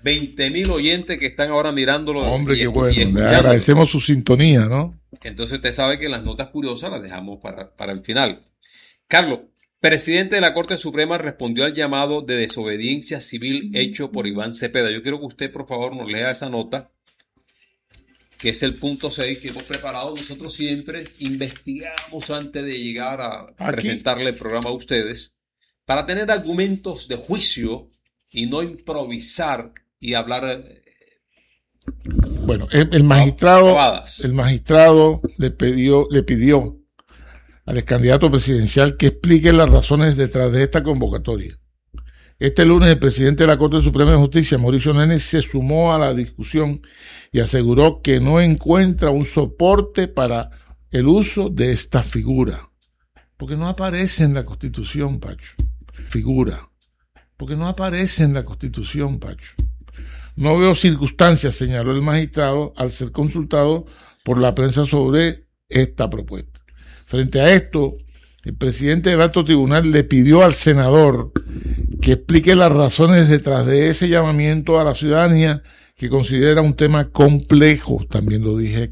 20,000 oyentes que están ahora mirándolo. Hombre, qué bueno. Le agradecemos su sintonía, ¿no? Entonces usted sabe que las notas curiosas las dejamos para el final. Carlos, presidente de la Corte Suprema respondió al llamado de desobediencia civil hecho por Iván Cepeda. Yo quiero que usted, por favor, nos lea esa nota, que es el punto 6 que hemos preparado. Nosotros siempre investigamos antes de llegar a presentarle el programa a ustedes para tener argumentos de juicio y no improvisar y hablar. Bueno, el magistrado le pidió al ex candidato presidencial que explique las razones detrás de esta convocatoria. Este lunes el presidente de la Corte Suprema de Justicia, Mauricio Nénez, se sumó a la discusión y aseguró que no encuentra un soporte para el uso de esta figura. Porque no aparece en la Constitución, Pacho. Figura. Porque no aparece en la Constitución, Pacho. No veo circunstancias, señaló el magistrado al ser consultado por la prensa sobre esta propuesta. Frente a esto, el presidente del alto tribunal le pidió al senador que explique las razones detrás de ese llamamiento a la ciudadanía que considera un tema complejo, también lo dije